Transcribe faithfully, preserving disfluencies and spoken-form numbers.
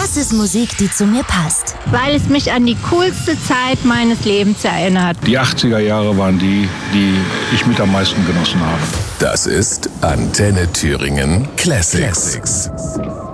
Das ist Musik, die zu mir passt. Weil es mich an die coolste Zeit meines Lebens erinnert. Die achtziger Jahre waren die, die ich mit am meisten genossen habe. Das ist Antenne Thüringen Classics. Classics.